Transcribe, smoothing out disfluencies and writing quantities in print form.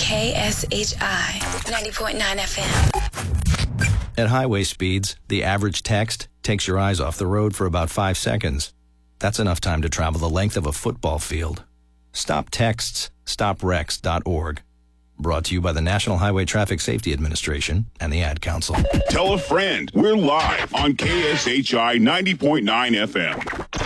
KSHI 90.9 FM. At highway speeds, the average text takes your eyes off the road for about 5 seconds. That's enough time to travel the length of a football field. Stop texts, stopwrecks.org. Brought to you by the National Highway Traffic Safety Administration and the Ad Council. Tell a friend. We're live on KSHI 90.9 FM.